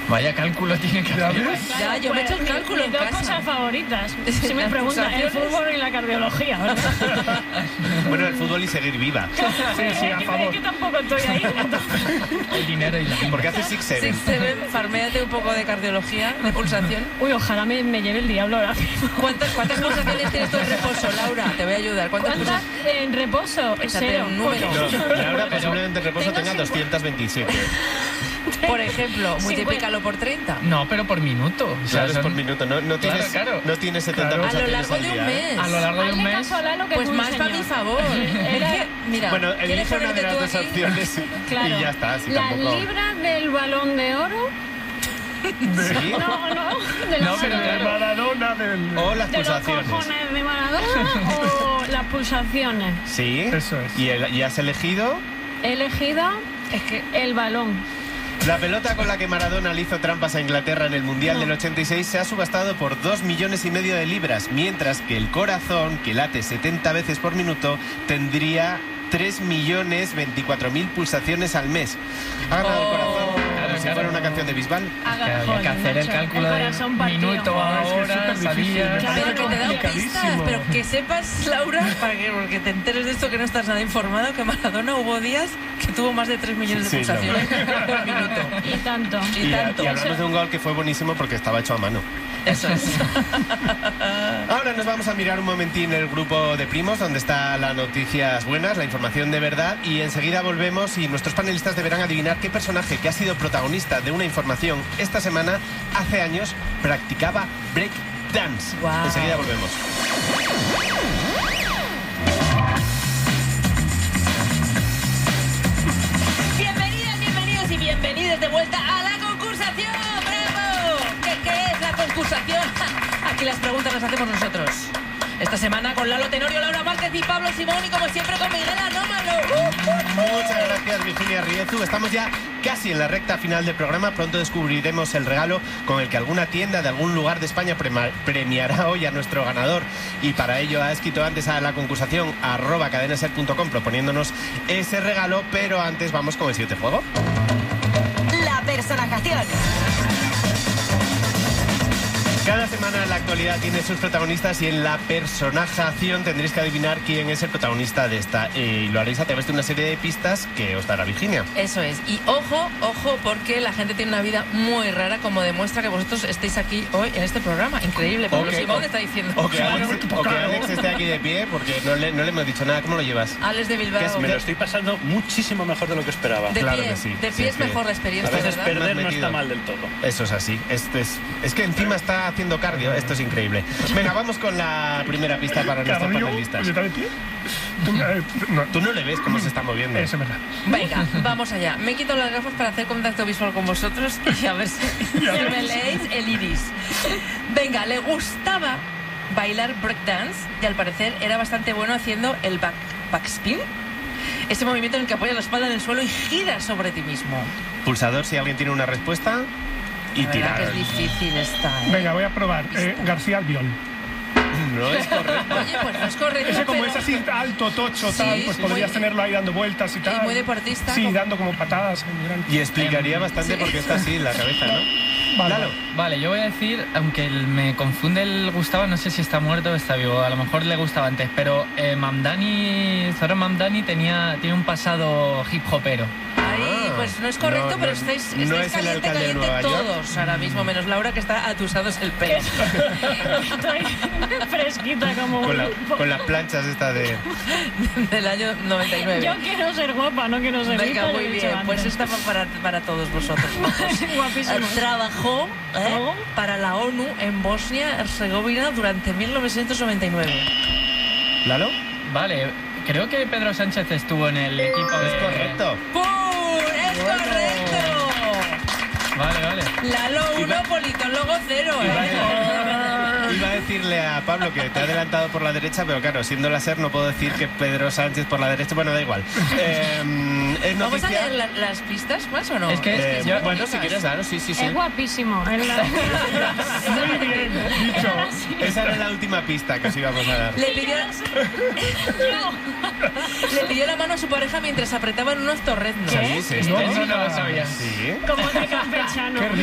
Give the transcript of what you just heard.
Vaya cálculo tiene que hacer. Ya, yo me he hecho el cálculo en Mis dos casa. cosas favoritas. Si me Las preguntan, el pulsaciones. fútbol y la cardiología, ¿verdad? Bueno, el fútbol y seguir viva. Sí, a favor. Es que tampoco estoy ahí. Entonces... El dinero y la vida. ¿Por qué haces 6-7? 6-7, farméate un poco de cardiología, de pulsación. Uy, ojalá me lleve el diablo ahora mismo. ¿Cuántas pulsaciones tienes tú en reposo, Laura? Te voy a ayudar. ¿Cuántas ¿Cuántas en reposo? Échate Cero. un número. No, Laura posiblemente el reposo Tengo tenga 227. Por ejemplo, multiplícalo por 30. No, pero por minuto. O sea, Claro, es son- por minuto. No tienes, claro. no tienes 70 Claro. A lo pulsaciones largo al de día, un ¿eh? mes. A lo largo de un Hazle mes. caso a Lalo, que Pues es un más para señor. mi favor. Era- Es que, mira, Bueno, ¿quieres elige una de ponerte las tú dos aquí? opciones Claro. y ya está. Así Las tampoco. libras del Balón de Oro. ¿Sí? No, de la No, pero mano de- claro. Maradona del... O las de los pulsaciones. cojones de Maradona o las pulsaciones. Sí. Eso es. ¿Y has elegido? He elegido el balón. La pelota con la que Maradona le hizo trampas a Inglaterra en el Mundial del 86 se ha subastado por 2,5 millones de libras, mientras que el corazón, que late 70 veces por minuto, tendría 3.024.000 pulsaciones al mes. Ha ganado el corazón, como si fuera una canción de Bisbal. Había que hacer el cálculo de corazón partido. minuto a Es que es hora, súper difícil, salía... me parece Pero que te he dado pistas, complicadísimo. pero que sepas, Laura, porque te enteres de esto que no estás nada informado, que Maradona hubo días que tuvo más de 3 millones de Sí, pulsaciones por minuto. Y tanto. Y tanto. Y hablamos de un gol que fue buenísimo porque estaba hecho a mano. Eso es. Ahora nos vamos a mirar un momentín el grupo de primos, donde está las noticias buenas, la información de verdad, y enseguida volvemos y nuestros panelistas deberán adivinar qué personaje que ha sido protagonista de una información esta semana, hace años, practicaba break dance. Guau. Enseguida volvemos. Bienvenidas, bienvenidos y bienvenidas de vuelta a la concursación. ¡Bravo! ¿Qué es la concursación? Aquí las preguntas las hacemos nosotros. Esta semana con Lalo Tenorio, Laura Márquez y Pablo Simón, y como siempre con Miguel Anómalo. Muchas gracias, Virginia Riezu. Estamos ya casi en la recta final del programa. Pronto descubriremos el regalo con el que alguna tienda de algún lugar de España premiará hoy a nuestro ganador. Y para ello ha escrito antes a la concursación @cadenaser.com proponiéndonos ese regalo. Pero antes vamos con el siguiente juego. La personajación. Cada semana la actualidad tiene sus protagonistas y en la personajación tendréis que adivinar quién es el protagonista de esta. Y lo haréis a través de una serie de pistas que os dará Virginia. Eso es. Y ojo, porque la gente tiene una vida muy rara, como demuestra que vosotros estéis aquí hoy en este programa. Increíble. Pablo Simón está diciendo. O que Alex esté aquí de pie, porque no le hemos dicho nada. ¿Cómo lo llevas? Alex de Bilbao. Me lo estoy pasando muchísimo mejor de lo que esperaba. De Claro pie, que sí. de Sí, pie es es que mejor la A experiencia, veces ¿verdad? perder no metido. está mal del todo. Eso es así. Es que encima está haciendo cardio. Esto es increíble. Venga, vamos con la primera pista para nuestros Cardio, panelistas. ¿yo también pie? No, Tú no le ves cómo se está moviendo. eso es verdad. Venga, vamos allá. Me he quitado las gafas para hacer contacto visual con vosotros y a ver si me leéis el iris. Venga, le gustaba bailar breakdance y al parecer era bastante bueno haciendo el backspin. Ese movimiento en el que apoyas la espalda en el suelo y giras sobre ti mismo. Pulsador, si alguien tiene una respuesta. Y La verdad tirar. que es difícil esta, ¿eh? Venga, voy a probar. García Albiol. No es correcto. Oye, pues no es correcto, Ese como pero- es así alto, tocho, Sí, tal, pues sí, podrías muy- tenerlo ahí dando vueltas y tal. muy deportista, Sí, como- dando como patadas. muy grande. Y explicaría bastante Sí. por qué está así en la cabeza, ¿no? Vale. Lalo. Vale, yo voy a decir, aunque me confunde el Gustavo, no sé si está muerto o está vivo, a lo mejor le gustaba antes, pero Zoran Mamdani tiene un pasado hip hopero. Ay, pues no es correcto, No, pero no, estáis no es el caliente, alcalde de caliente Nueva York. todos ahora mismo, menos Laura que está atusados el pelo. Estoy fresquita como Con las planchas esta de... del año 99. Yo quiero ser guapa, no quiero ser Venga, rica, muy lo he dicho bien, pues antes. esta va para todos vosotros. Guapísimo. Trabajó ¿Oh? para la ONU en Bosnia-Herzegovina durante 1999. ¿Lalo? Vale, creo que Pedro Sánchez estuvo en el equipo de... Es correcto. ¡Pum! ¡Es correcto! Vale. Lalo 1, politólogo 0, Iba a decirle a Pablo que te ha adelantado por la derecha, pero claro, siendo la SER no puedo decir que Pedro Sánchez por la derecha. Bueno, da igual. Es ¿Vamos a noticia... leer las pistas más o no? Es que Bueno, bonitas. si quieres, claro, sí. Es guapísimo. Es la- Muy bien, dicho. Esa era la última pista que os íbamos a dar. Le pidió la mano a su pareja mientras apretaban unos torreznos. ¿Qué? Sí, Eso no lo sabía. Sí. Como de campechano.